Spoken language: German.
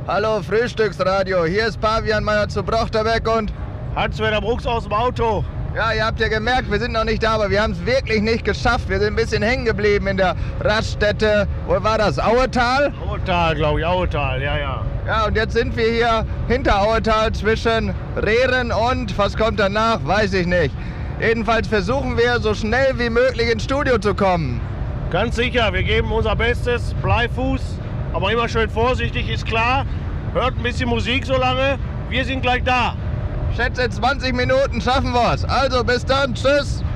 Hallo Frühstücksradio, hier ist Pavian Meyer zu Brochterbeck und Hans-Werner Brooks aus dem Auto. Ja, ihr habt ja gemerkt, wir sind noch nicht da, aber wir haben es wirklich nicht geschafft. Wir sind ein bisschen hängen geblieben in der Raststätte. Wo war das? Auetal? Auetal, glaube ich, Auetal, ja. Ja, und jetzt sind wir hier hinter Auetal zwischen Rehren und, was kommt danach, weiß ich nicht. Jedenfalls versuchen wir, so schnell wie möglich ins Studio zu kommen. Ganz sicher, wir geben unser Bestes, Bleifuß, aber immer schön vorsichtig, ist klar. Hört ein bisschen Musik so lange, wir sind gleich da. Schätze, 20 Minuten schaffen wir es. Also bis dann, tschüss.